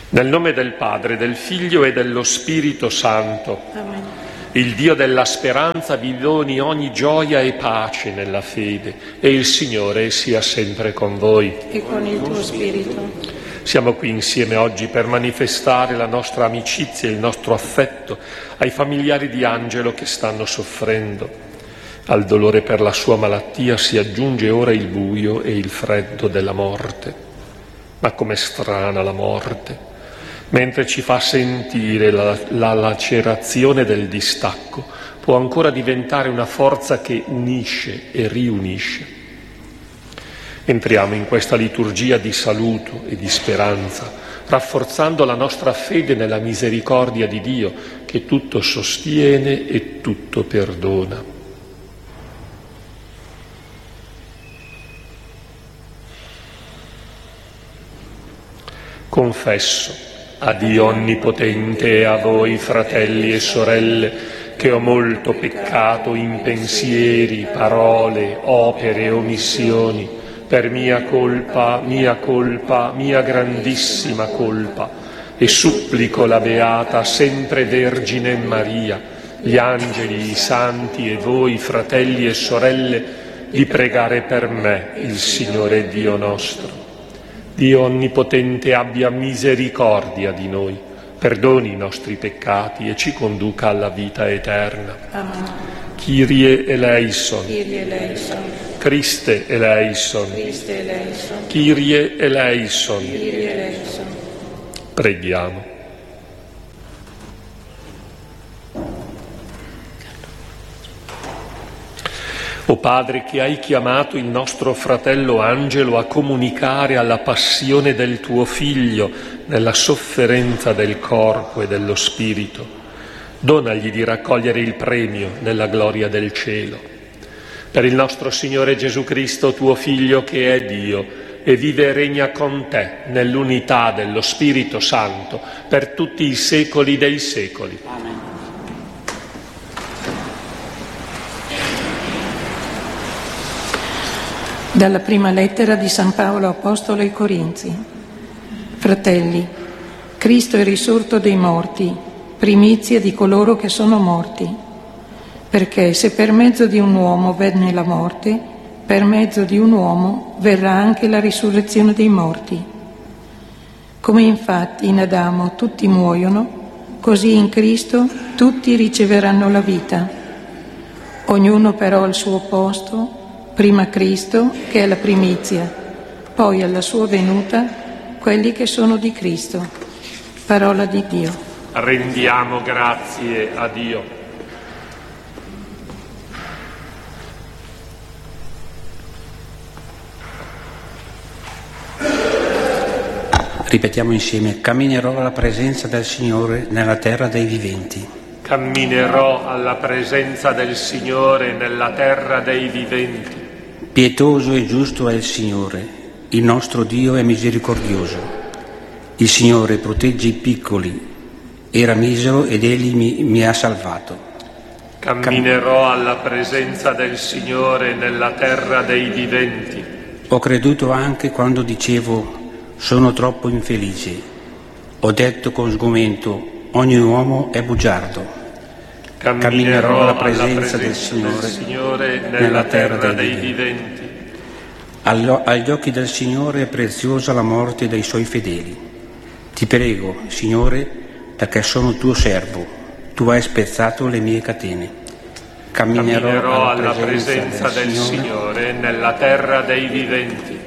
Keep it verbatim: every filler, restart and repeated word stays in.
Nel nome del Padre, del Figlio e dello Spirito Santo. Amen. Il Dio della speranza vi doni ogni gioia e pace nella fede, e il Signore sia sempre con voi. E con il tuo spirito. Siamo qui insieme oggi per manifestare la nostra amicizia e il nostro affetto ai familiari di Angelo che stanno soffrendo. Al dolore per la sua malattia si aggiunge ora il buio e il freddo della morte. Ma com'è strana la morte! Mentre ci fa sentire la, la lacerazione del distacco, può ancora diventare una forza che unisce e riunisce. Entriamo in questa liturgia di saluto e di speranza, rafforzando la nostra fede nella misericordia di Dio, che tutto sostiene e tutto perdona. Confesso a Dio Onnipotente e a voi, fratelli e sorelle, che ho molto peccato in pensieri, parole, opere e omissioni, per mia colpa, mia colpa, mia grandissima colpa, e supplico la Beata sempre Vergine Maria, gli angeli, i santi e voi, fratelli e sorelle, di pregare per me il Signore Dio nostro. Dio Onnipotente abbia misericordia di noi, perdoni i nostri peccati e ci conduca alla vita eterna. Amen. Kyrie eleison. Kyrie eleison. Christe eleison. Christe eleison. Kyrie eleison. Kyrie eleison. Preghiamo. O Padre, che hai chiamato il nostro fratello Angelo a comunicare alla passione del tuo Figlio nella sofferenza del corpo e dello spirito, donagli di raccogliere il premio nella gloria del cielo. Per il nostro Signore Gesù Cristo, tuo Figlio, che è Dio e vive e regna con te nell'unità dello Spirito Santo per tutti i secoli dei secoli. Amen. Dalla prima lettera di San Paolo Apostolo ai Corinzi. Fratelli, Cristo è risorto dai morti, primizia di coloro che sono morti, perché se per mezzo di un uomo venne la morte, per mezzo di un uomo verrà anche la risurrezione dei morti. Come infatti in Adamo tutti muoiono, così in Cristo tutti riceveranno la vita. Ognuno però al suo posto, prima Cristo, che è la primizia, poi alla sua venuta quelli che sono di Cristo. Parola di Dio. Rendiamo grazie a Dio. Ripetiamo insieme: camminerò alla presenza del Signore nella terra dei viventi. Camminerò alla presenza del Signore nella terra dei viventi. Pietoso e giusto è il Signore, il nostro Dio è misericordioso. Il Signore protegge i piccoli, era misero ed Egli mi, mi ha salvato. Camminerò alla presenza del Signore nella terra dei viventi. Ho creduto anche quando dicevo sono troppo infelice. Ho detto con sgomento ogni uomo è bugiardo. Camminerò alla presenza del Signore, del Signore nella, nella terra, terra dei, dei viventi. Agli occhi del Signore è preziosa la morte dei Suoi fedeli. Ti prego, Signore, perché sono tuo servo, tu hai spezzato le mie catene. Camminerò, Camminerò alla presenza, presenza del, del Signore, Signore nella terra dei viventi.